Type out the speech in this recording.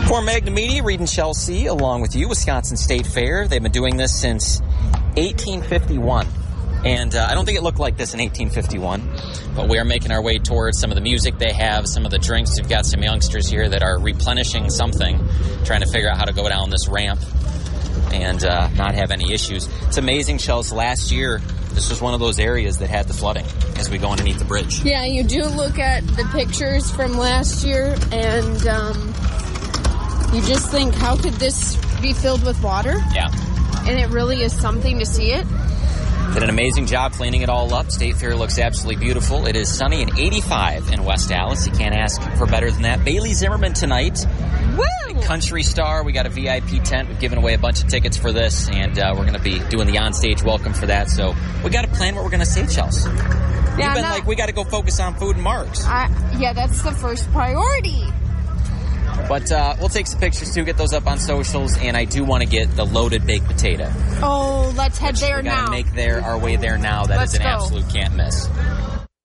For Magna Media, Reed and Chelsea, along with you, Wisconsin State Fair. They've been doing this since 1851. And I don't think it looked like this in 1851, but we are making our way towards some of the music they have, some of the drinks. We've got some youngsters here that are replenishing something, trying to figure out how to go down this ramp and not have any issues. It's amazing, Chelsea. Last year, this was one of those areas that had the flooding as we go underneath the bridge. Yeah, you do look at the pictures from last year, and you just think, how could this be filled with water? Yeah. And it really is something to see it. Did an amazing job cleaning it all up. State Fair looks absolutely beautiful. It is sunny and 85 in West Allis. You can't ask for better than that. Bailey Zimmerman tonight. Woo! Country Star. We got a VIP tent. We've given away a bunch of tickets for this, and we're going to be doing the onstage welcome for that. So we got to plan what we're going to say, Chelsea. Yeah, You've been like, we got to go focus on food and marks. Yeah, that's the first priority. But we'll take some pictures, too, get those up on socials, and I do want to get the loaded baked potato. Oh, let's head there now. We're going to make our way there now. That is an absolute can't miss.